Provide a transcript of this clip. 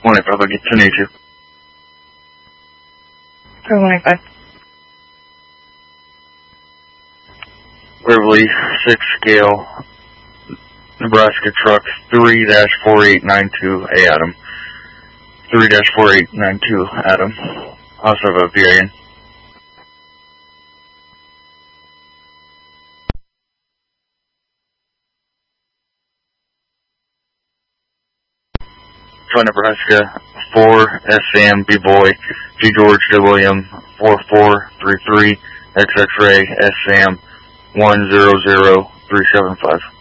Morning, Papa, get to need you. 415. Waverly 6 scale, Nebraska truck 3-4892, A Adam. 3-4892, Adam. Also have a VIN. Nebraska 4 SM B Boy G George William 4433 XXray SM 100375.